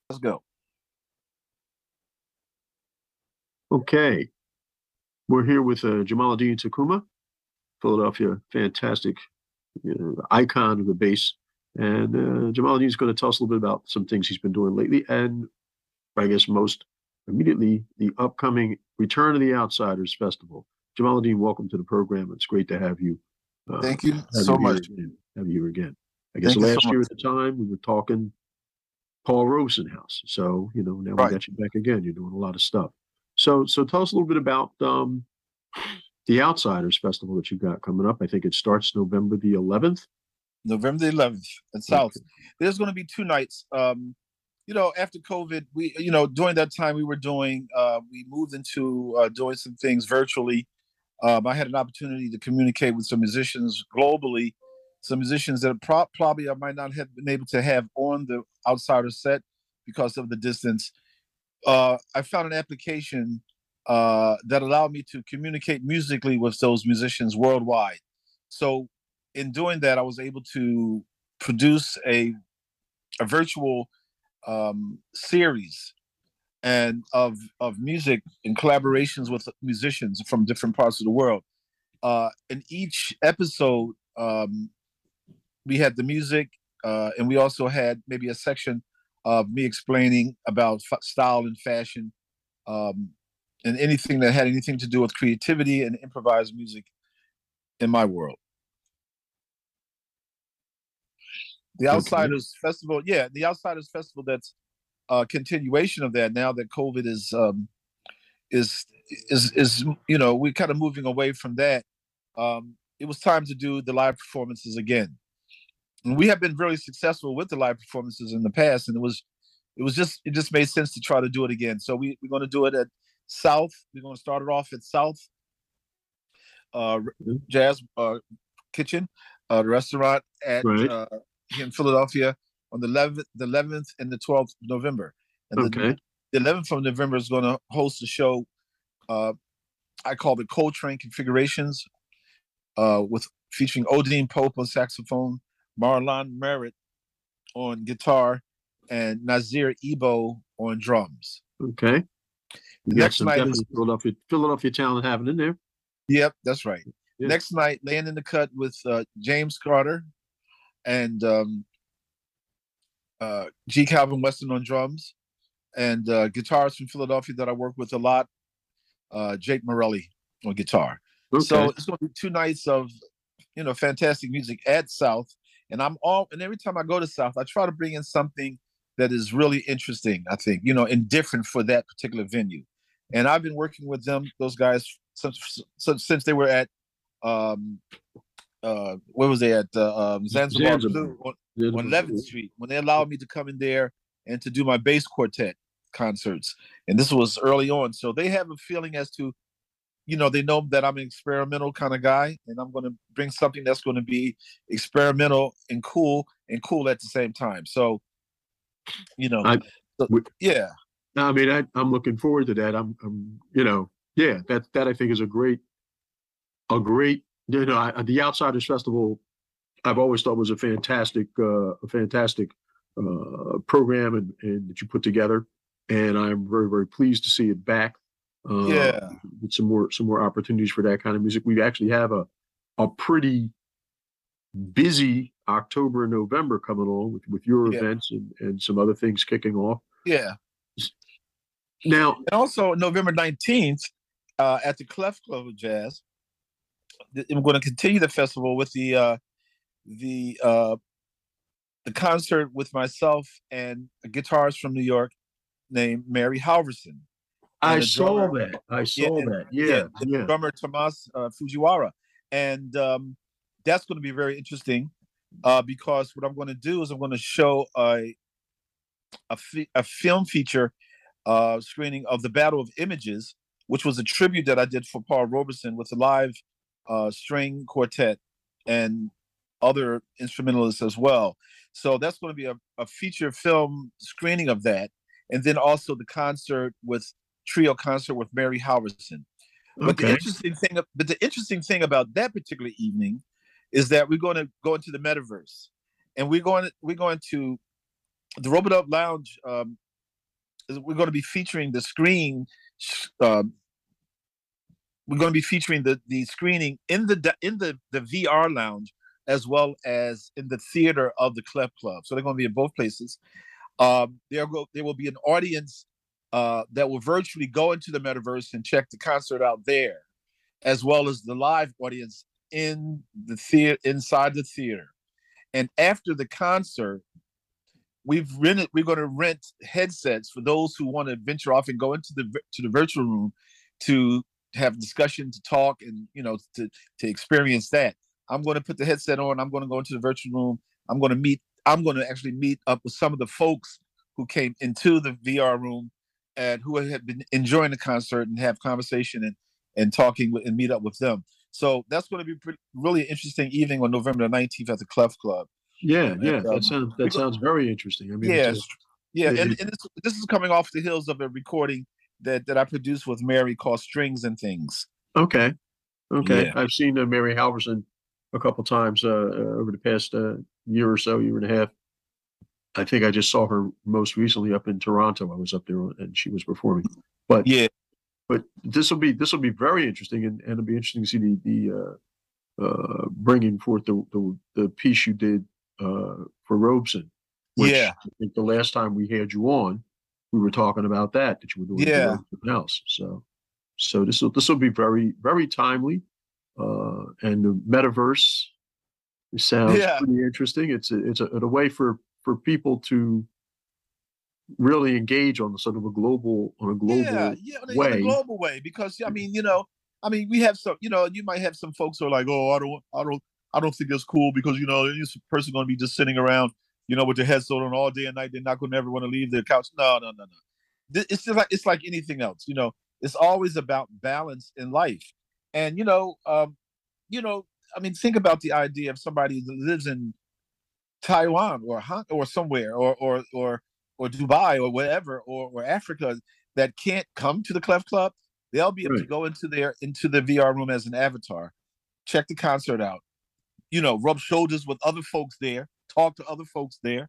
Let's go. Okay, we're here with Jamaluddin Takuma, Philadelphia, fantastic icon of the bass. And Jamaluddin's going to tell us a little bit about some things he's been doing lately, and I guess most immediately, the upcoming Return of the Outsiders Festival. Jamaluddin, welcome to the program. It's great to uh, Thank you have so you here much. again. Have you here again. I guess Thank you so last much. year at the time we were talking Paul Robeson House. So, now we Right. got you back again. You're doing a lot of stuff. So tell us a little bit about the Outsiders Festival that you got coming up. I think it starts November the 11th. November the 11th at South. Okay. There's going to be two nights. After COVID, during that time we moved into doing some things virtually. I had an opportunity to communicate with some musicians globally, some musicians that probably I might not have been able to have on the Outsider set because of the distance. I found an application that allowed me to communicate musically with those musicians worldwide. So, in doing that, I was able to produce a virtual series and of music in collaborations with musicians from different parts of the world. In each episode, we had the music, and we also had maybe a section of me explaining about style and fashion, um, and anything that had anything to do with creativity and improvised music in my world. The Okay. Outsiders Festival, yeah, the Outsiders Festival. That's a continuation of that. Now that COVID is we're kind of moving away from that. It was time to do the live performances again. And we have been very successful with the live performances in the past, and it just made sense to try to do it again. So we're going to do it at South. We're going to start it off at South Mhm. Jazz Kitchen, the restaurant at Right. here in Philadelphia on the 11th and the 12th of November. And Okay. the 11th of November is going to host a show uh, I call it Coltrane Configurations, with featuring Odine Pope on saxophone, Marlon Merritt on guitar, and Nazir Ebo on drums. Okay. You The got next some night is definitely Philadelphia talent happening there. Yep, that's right. Yeah. Next night, laying in the cut with James Carter and G. Calvin Weston on drums, and guitarists from Philadelphia that I work with a lot, Jake Morelli on guitar. So Okay. it's going to be two nights of fantastic music at South, and and every time I go to South, I try to bring in something that is really interesting. I think and different for that particular venue. And I've been working with those guys, since they were at um, where was they at Zanzibar Zanzibar. Blue on Zanzibar. 11th Street when they allowed me to come in there and to do my bass quartet concerts. And this was early on, so they have a feeling as to they know that I'm an experimental kind of guy, and I'm going to bring something that's going to be experimental and cool at the same time. So, you know, I, so, we, yeah, I mean, I'm looking forward to that. Yeah, that I think is a great, the Outsiders Festival. I've always thought was a fantastic program and that you put together, and I'm very very pleased to see it back. Uh, yeah, with some more opportunities for that kind of music. We actually have a pretty busy October and November coming on with your yeah, events and some other things kicking off. yeah. Now, And also November 19th at the Clef Club of Jazz, I'm going to continue the festival with the uh, the concert with myself and a guitarist from New York named Mary Halverson I and a saw drummer. that. I Yeah, saw and that. yeah, Yeah, the yeah. drummer Tomas Fujiwara, and that's going to be very interesting because what I'm going to do is I'm going to show a film feature screening of the Battle of Images, which was a tribute that I did for Paul Robeson with a live string quartet and other instrumentalists as well. So that's going to be a feature film screening of that, and then also the concert with trio concert with Mary Halverson. Okay. But the interesting thing about that particular evening is that we're going to go into the metaverse, and we're going to the Robot Up Lounge. we're going to be featuring the screen. Uh, we're going to be featuring the screening in the VR lounge as well as in the theater of the Clef Club. So they're going to be in both places. There will be an audience that will virtually go into the metaverse and check the concert out there, as well as the live audience in the theater, inside the theater. And after the concert, we're going to rent headsets for those who want to venture off and go into the virtual room to have discussion, to talk, and to experience that. I'm going to put the headset on. I'm going to go into the virtual room. I'm going to actually meet up with some of the folks who came into the VR room and who had been enjoying the concert, and have conversation and talking and meet up with them. So that's going to be really interesting evening on November the 19th at the Clef Club. Yeah, that sounds very interesting. I mean, and this is coming off the heels of a recording that I produced with Mary called Strings and Things. Okay. Yeah. I've seen Mary Halverson a couple times over the past year or so, year and a half. I think I just saw her most recently up in Toronto. I was up there and she was performing. But yeah, but this will be very interesting, and it'll be interesting to see the bringing forth the piece you did for Robeson. Which I think the last time we had you on, we were talking about that you were doing something else. So this will be very, very timely, and the metaverse sounds pretty interesting. It's a way for people to really engage on sort of a global way. In a global way, because we have some, you might have some folks who are like, oh, I don't think it's cool because this person going to be just sitting around, with their headset on all day and night. They're not going to ever want to leave their couch. No. It's just it's like anything else. It's always about balance in life. And think about the idea of somebody that lives in Taiwan or somewhere or Dubai or whatever or Africa that can't come to the Clef Club. They'll be able to go into the VR room as an avatar, check the concert out, rub shoulders with other folks there, talk to other folks there.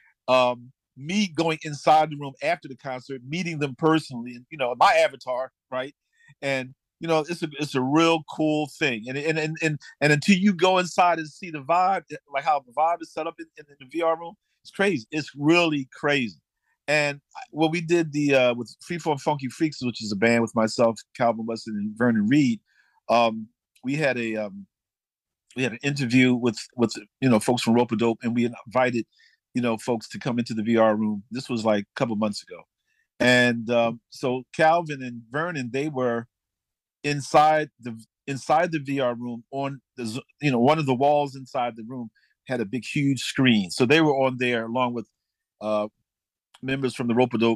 Me going inside the room after the concert, meeting them personally, and my avatar, right? And it's a real cool thing. And until you go inside and see the vibe, like how the vibe is set up in the VR room, it's crazy. It's really crazy. And when we did the with Freeform Funky Freaks, which is a band with myself, Calvin Weston, and Vernon Reed, we had an interview with folks from Rope-A-Dope, and we invited folks to come into the VR room. This was like a couple months ago, and so Calvin and Vernon, they were inside the VR room on the one of the walls inside the room had a big huge screen, so they were on there along with members from the Rope-A-Dope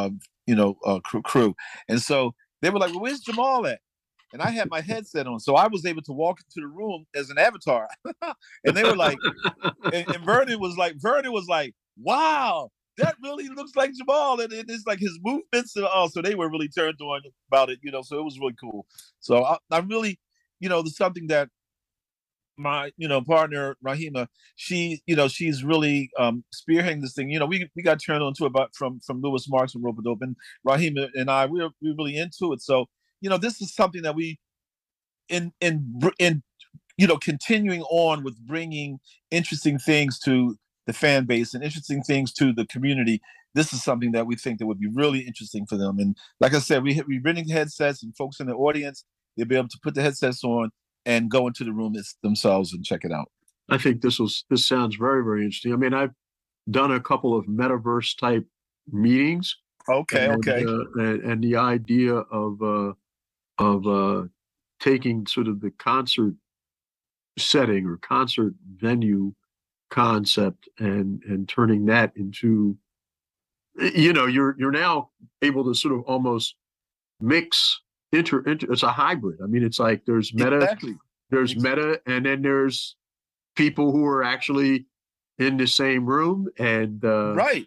crew, and so they were like, well, where's Jamal at? And I had my headset on, so I was able to walk into the room as an avatar. And they were like, and Vernon was like, wow, that really looks like Jamal, and it's like his movements and all. So they were really turned on about it, So it was really cool. So I'm really, there's something that my partner Rahima, she's really spearheading this thing. We got turned on to it from Lewis Marks and Rope-A-Dope, and Rahima and I we're really into it. So this is something that we in continuing on with bringing interesting things to the fan base and interesting things to the community. This is something that we think that would be really interesting for them. And like I said, we bring headsets, and folks in the audience, they'll be able to put the headsets on and go into the room themselves and check it out. I think this sounds very, very interesting. I mean, I've done a couple of metaverse type meetings. Okay. And the idea of taking sort of the concert setting or concert venue concept and turning that into, you're now able to sort of almost mix it's a hybrid. I mean, it's like there's meta, meta, and then there's people who are actually in the same room, and right.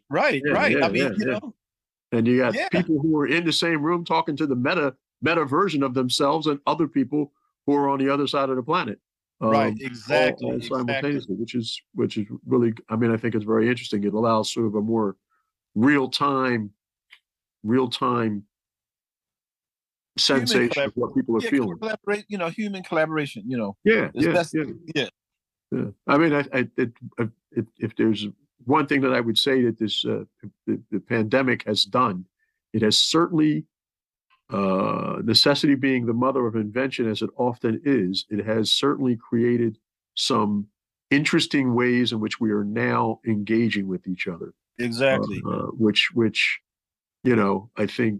And you got people who are in the same room talking to the meta version of themselves, and other people who are on the other side of the planet. Right, exactly. All simultaneously, which is really, I mean, I think it's very interesting. It allows sort of a more real time real-time sensation of what people are feeling. Human collaboration. Yeah, is best. Yeah. I mean, if there's one thing that I would say that this the pandemic has done, it has certainly, necessity being the mother of invention, as it often is, it has certainly created some interesting ways in which we are now engaging with each other. Exactly. Which I think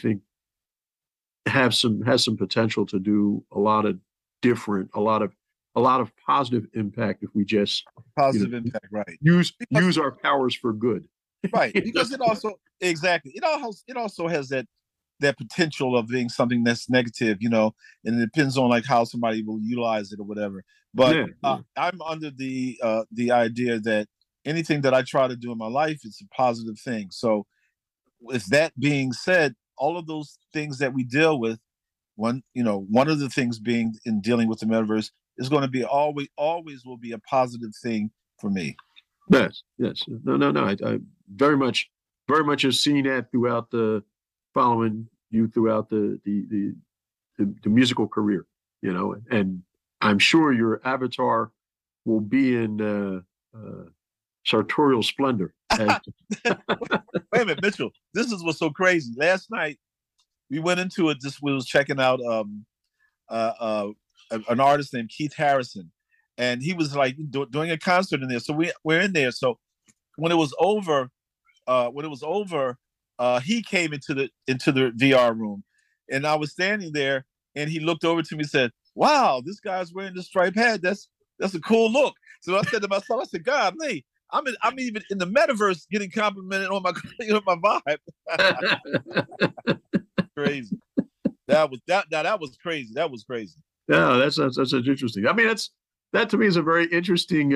has some potential to do a lot of positive impact if we just impact, right? Use our powers for good. Right, because it also has that potential of being something that's negative, and it depends on like how somebody will utilize it or whatever. But I'm under the idea that anything that I try to do in my life, it's a positive thing. So with that being said, all of those things that we deal with, one of the things being in dealing with the metaverse is going to be always will be a positive thing for me. Yes. No. I very much have seen that throughout following you throughout the musical career, and I'm sure your avatar will be in sartorial splendor. Wait a minute, Mitchell. This is what's so crazy. Last night we went into it. We was checking out an artist named Keith Harrison, and he was like doing a concert in there. So we're in there. So when it was over, he came into the VR room, and I was standing there, and he looked over to me and said, "Wow, this guy's wearing the striped hat. That's a cool look." So I said to myself, I said, "God, me, I'm even in the metaverse getting complimented on my my vibe." Crazy. That was crazy. That was crazy. Yeah, that's interesting. I mean, that to me is a very interesting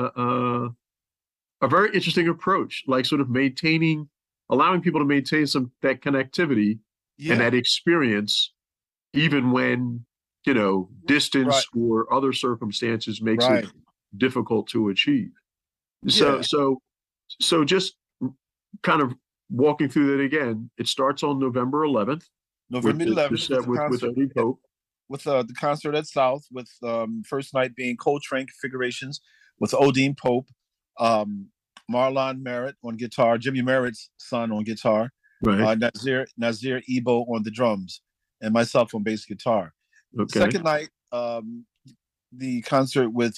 approach, like sort of allowing people to maintain that connectivity and that experience, even when distance or other circumstances makes it difficult to achieve. So just kind of walking through that again. It starts on November 11th. November 11th with Odin Pope. With the concert at South, with first night being Coltrane Configurations with Odin Pope, Marlon Merritt on guitar, Jimmy Merritt's son on guitar, right. Nazir Ebo on the drums, and myself on bass guitar. Okay. Second night, the concert with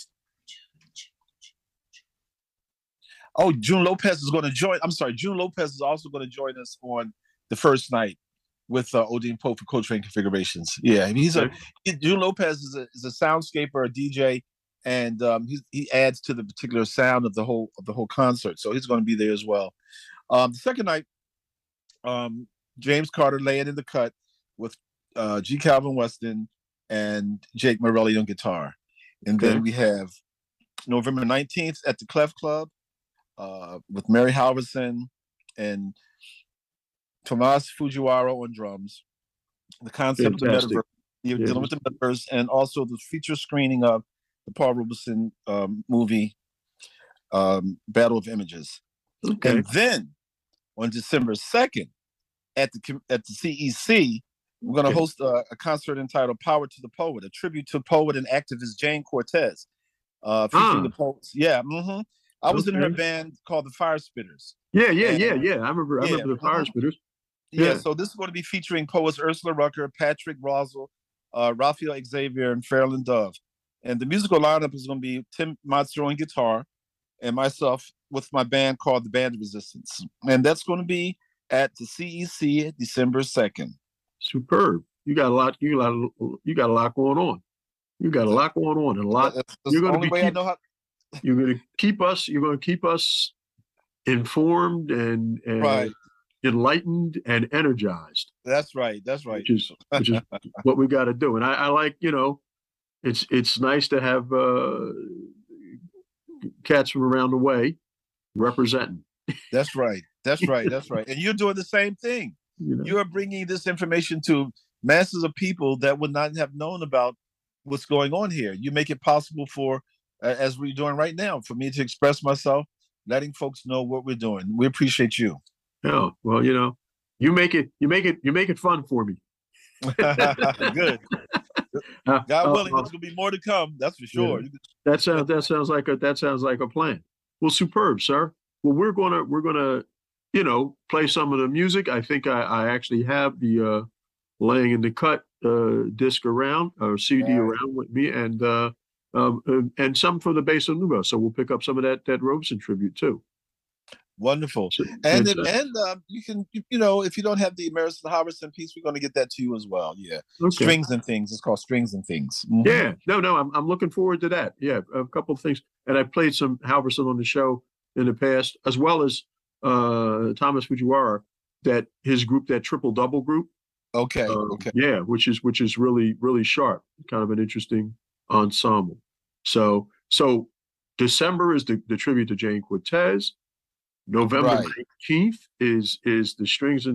June Lopez is going to join. I'm sorry, June Lopez is also going to join us on the first night with Odin Pope for Coltrane Configurations. Yeah, June Lopez is a soundscaper, a DJ, and he adds to the particular sound of the whole concert. So he's going to be there as well. The second night, James Carter laying in the cut with G. Calvin Weston and Jake Morelli on guitar. And then we have November 19th at the Clef Club with Mary Halverson and Tomas Fujiwara on drums. The concept Fantastic. of the metaverse, dealing with the metaverse, and also the feature screening of the Paul Robeson movie, Battle of Images. Okay. And then on December 2nd at the CEC, we're going to host a concert entitled "Power to the Poet," a tribute to poet and activist Jane Cortez, featuring the poets. Yeah, I was in her band called the Fire Spitters. Yeah. I remember the Fire Spitters. Yeah, so this is going to be featuring poets Ursula Rucker, Patrick Rosal, Raphael Xavier, and Fairland Dove. And the musical lineup is going to be Tim Matsuro on guitar and myself with my band called the Band of Resistance. And that's going to be at the CEC December 2nd. Superb. You got a lot going on. You got a lot going on, and a lot. You're going to keep us informed and enlightened and energized. That's right. Which is what we got to do. And I like, it's nice to have cats from around the way representing. That's right. And you're doing the same thing. You are bringing this information to masses of people that would not have known about what's going on here. You make it possible for, as we're doing right now, for me to express myself, letting folks know what we're doing. We appreciate you. Yeah, well, You make it fun for me. Good. God willing, there's gonna be more to come. That's for sure. Yeah. That sounds like a plan. Well, superb, sir. Well, we're gonna play some of the music. I think I actually have the laying in the cut disc around or CD around with me, and some for the bass and Nubo. So we'll pick up some of that Robeson tribute too. Wonderful. So, And you can, if you don't have the Emerson Harbison piece, we're going to get that to you as well. Yeah. Okay. Strings and Things. It's called Strings and Things. Mm-hmm. Yeah. No, I'm looking forward to that. Yeah. A couple of things. And I played some Halverson on the show in the past, as well as Thomas Fujiwara, that his group, that Triple Double group. Okay. Okay. Yeah, which is really, really sharp. Kind of an interesting ensemble. So December is the tribute to Jane Cortez. November 19th is the strings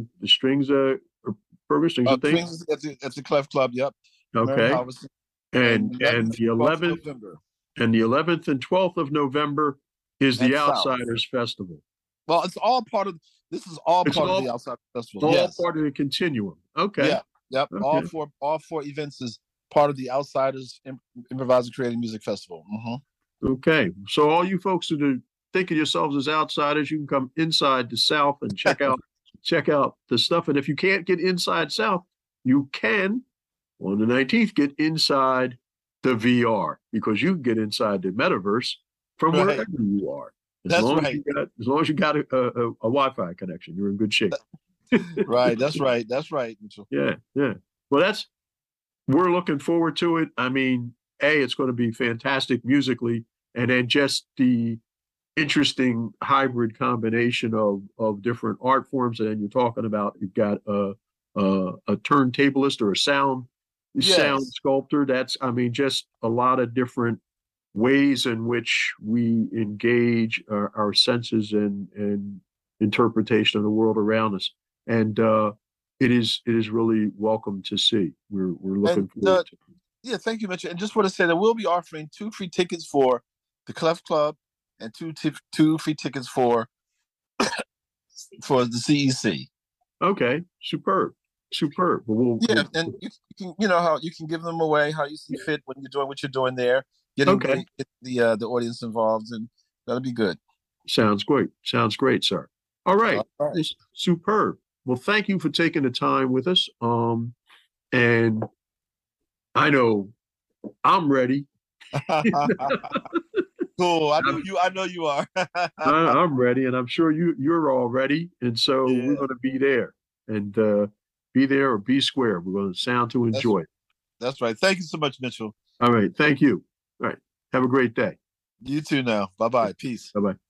Burger Strings and Things. At the Clef Club. Yep. Okay. And the 11th and the 11th and 12th of November is the Outsiders Festival. Well, it's all part of this. Is all part of the Outsiders Festival. All part of the continuum. Okay. Yeah. Yep. Okay. All four events is part of the Outsiders Improvising Creative Music Festival. Mm-hmm. Okay. So all you folks that are thinking yourselves as outsiders, you can come inside the South and check out the stuff. And if you can't get inside South, you can on the 19th get inside the VR, because you can get inside the metaverse from wherever you are. As long as you got a Wi-Fi connection, you're in good shape. Right. That's right. Mitchell. Yeah. Well, we're looking forward to it. I mean, it's going to be fantastic musically, and then just the interesting hybrid combination of different art forms. And then you're talking about, you've got a turntablist or a sound sculptor. That's, just a lot of different ways in which we engage our senses and interpretation of the world around us. And it is really welcome to see. We're looking forward to it. Yeah, thank you, Mitchell. And just want to say that we'll be offering 2 free tickets for the Clef Club and 2 free tickets for the CEC. Okay, superb. Well, and you can how you can give them away how you see fit when you're doing what you're doing there. Get the audience involved, and that'll be good. Sounds great, sir. All right. Superb. Well, thank you for taking the time with us. And I know I'm ready. Cool. I know you are. I'm ready, and I'm sure you're all ready. And so we're going to be there, and be there or be square. We're going to sound to enjoy. That's right. Thank you so much, Mitchell. All right. Thank you. All right. Have a great day. You too now. Bye-bye. Peace. Bye-bye.